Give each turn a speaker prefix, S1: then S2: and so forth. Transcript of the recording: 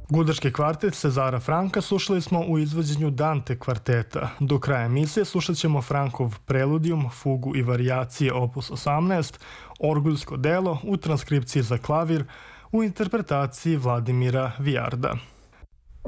S1: Gudački kvartet Cezara Franka slušali smo u izvođenju Dante kvarteta. Do kraja emisije slušat ćemo Frankov preludijum, fugu i varijacije opus 18, orguljsko delo u transkripciji za klavir u interpretaciji Vladimira Vijarda.